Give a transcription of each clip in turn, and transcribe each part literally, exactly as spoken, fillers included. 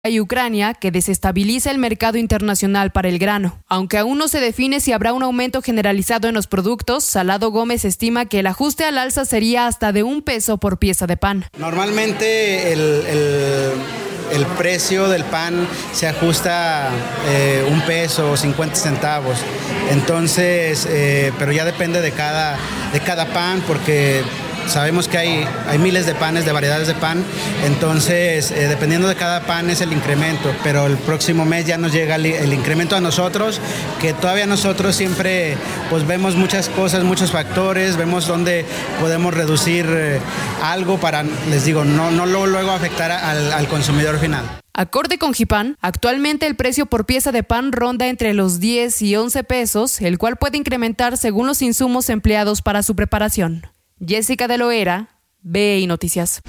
y Ucrania que desestabiliza el mercado internacional para el grano. Aunque aún no se define si habrá un aumento generalizado en los productos, Salado Gómez estima que el ajuste al alza sería hasta de un peso por pieza de pan. Normalmente el, el, el precio del pan se ajusta eh, un peso o cincuenta centavos. Entonces, eh, pero ya depende de cada, de cada pan porque sabemos que hay, hay miles de panes, de variedades de pan, entonces eh, dependiendo de cada pan es el incremento, pero el próximo mes ya nos llega el, el incremento a nosotros, que todavía nosotros siempre pues vemos muchas cosas, muchos factores, vemos dónde podemos reducir eh, algo para, les digo, no, no luego, luego afectar al, al consumidor final. Acorde con Gipan, actualmente el precio por pieza de pan ronda entre los diez y once pesos, el cual puede incrementar según los insumos empleados para su preparación. Jessica de Loera, B I Noticias.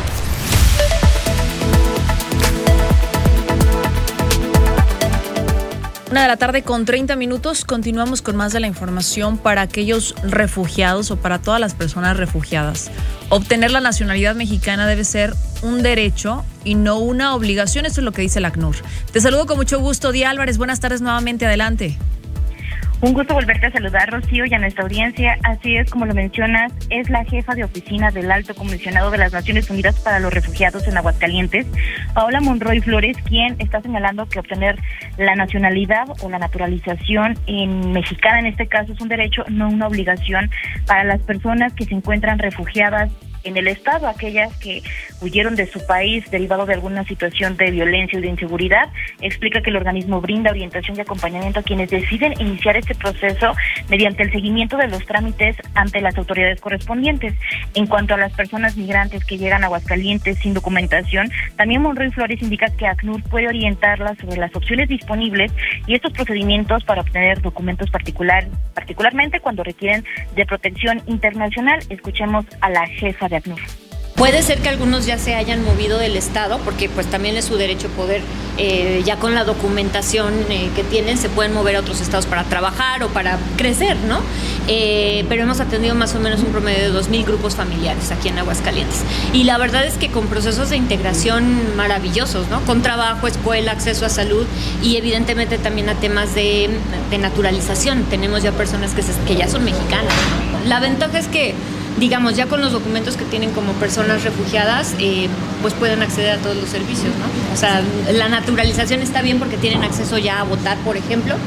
Una de la tarde con treinta minutos, continuamos con más de la información para aquellos refugiados o para todas las personas refugiadas. Obtener la nacionalidad mexicana debe ser un derecho y no una obligación, eso es lo que dice el ACNUR. Te saludo con mucho gusto, Día Álvarez, buenas tardes nuevamente, adelante. Un gusto volverte a saludar, Rocío, y a nuestra audiencia. Así es, como lo mencionas, es la jefa de oficina del Alto Comisionado de las Naciones Unidas para los Refugiados en Aguascalientes, Paola Monroy Flores, quien está señalando que obtener la nacionalidad o la naturalización en mexicana, en este caso, es un derecho, no una obligación para las personas que se encuentran refugiadas en el estado, aquellas que huyeron de su país derivado de alguna situación de violencia o de inseguridad. Explica que el organismo brinda orientación y acompañamiento a quienes deciden iniciar este proceso mediante el seguimiento de los trámites ante las autoridades correspondientes. En cuanto a las personas migrantes que llegan a Aguascalientes sin documentación, también Monroy Flores indica que ACNUR puede orientarlas sobre las opciones disponibles y estos procedimientos para obtener documentos particular, particularmente cuando requieren de protección internacional. Escuchemos a la jefa de ACNUR. Puede ser que algunos ya se hayan movido del estado, porque pues también es su derecho poder, eh, ya con la documentación eh, que tienen, se pueden mover a otros estados para trabajar o para crecer, ¿no? Eh, pero hemos atendido más o menos un promedio de dos mil grupos familiares aquí en Aguascalientes. Y la verdad es que con procesos de integración maravillosos, ¿no? Con trabajo, escuela, acceso a salud y evidentemente también a temas de, de naturalización. Tenemos ya personas que, se, que ya son mexicanas, ¿no? La ventaja es que, digamos, ya con los documentos que tienen como personas refugiadas, eh, pues pueden acceder a todos los servicios, ¿no? O sea, la naturalización está bien porque tienen acceso ya a votar, por ejemplo.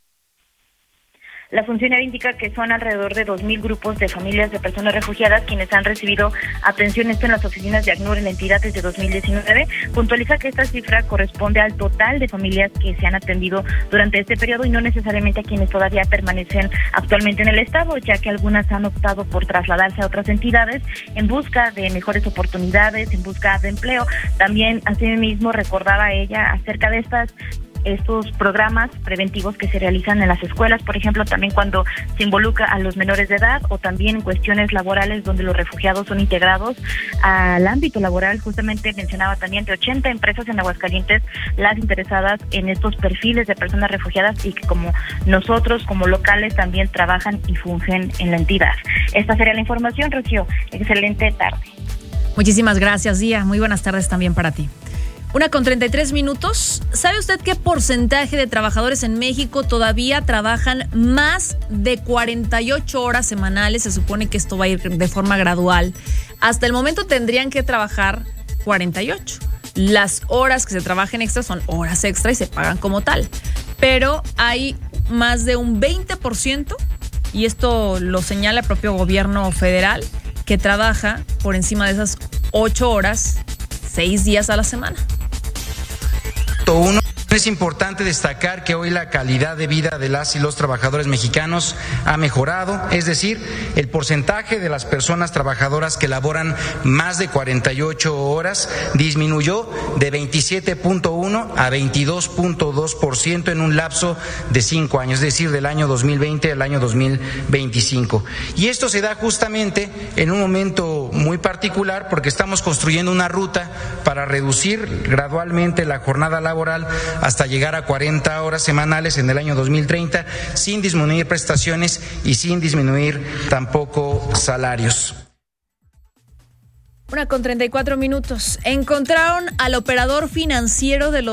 La funcionaria indica que son alrededor de dos mil grupos de familias de personas refugiadas quienes han recibido atención esto en las oficinas de ACNUR en la entidad desde dos mil diecinueve. Puntualiza que esta cifra corresponde al total de familias que se han atendido durante este periodo y no necesariamente a quienes todavía permanecen actualmente en el estado, ya que algunas han optado por trasladarse a otras entidades en busca de mejores oportunidades, en busca de empleo. También asimismo recordaba ella acerca de estas estos programas preventivos que se realizan en las escuelas, por ejemplo, también cuando se involucra a los menores de edad o también en cuestiones laborales donde los refugiados son integrados al ámbito laboral. Justamente mencionaba también de ochenta empresas en Aguascalientes las interesadas en estos perfiles de personas refugiadas y que como nosotros, como locales, también trabajan y fungen en la entidad. Esta sería la información, Rocío. Excelente tarde. Muchísimas gracias, Día. Muy buenas tardes también para ti. Una con treinta y tres minutos. ¿Sabe usted qué porcentaje de trabajadores en México todavía trabajan más de cuarenta y ocho horas semanales? Se supone que esto va a ir de forma gradual. Hasta el momento tendrían que trabajar cuarenta y ocho. Las horas que se trabajen extra son horas extra y se pagan como tal. Pero hay más de un veinte por ciento, y esto lo señala el propio gobierno federal, que trabaja por encima de esas ocho horas, seis días a la semana. Uno, es importante destacar que hoy la calidad de vida de las y los trabajadores mexicanos ha mejorado, es decir, el porcentaje de las personas trabajadoras que laboran más de cuarenta y ocho horas disminuyó de veintisiete punto uno a veintidós punto dos por ciento en un lapso de cinco años, es decir, del año dos mil veinte al año dos mil veinticinco. Y esto se da justamente en un momento muy particular porque estamos construyendo una ruta para reducir gradualmente la jornada laboral hasta llegar a cuarenta horas semanales en el año dos mil treinta, sin disminuir prestaciones y sin disminuir tampoco salarios. Una con treinta y cuatro minutos. Encontraron al operador financiero de los